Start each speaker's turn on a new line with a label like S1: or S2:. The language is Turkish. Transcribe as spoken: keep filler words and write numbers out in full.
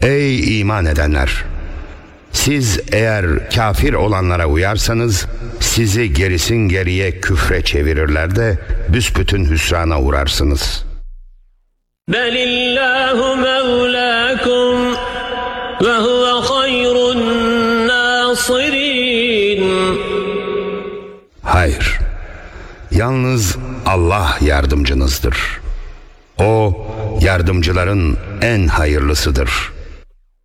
S1: Ey iman edenler! Siz eğer kafir olanlara uyarsanız sizi gerisin geriye küfre çevirirler de büsbütün hüsrana uğrarsınız.
S2: Belillahu mevlakum ve huve hayrun nasirin.
S1: Hayır, yalnız Allah yardımcınızdır. O, yardımcıların en hayırlısıdır.